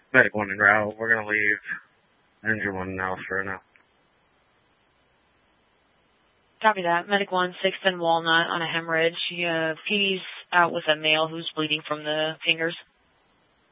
Medic 1 en route. We're going to leave Engine 1 now for now. Copy that. Medic 1, 6th and Walnut on a hemorrhage. PD's out with a male who's bleeding from the fingers.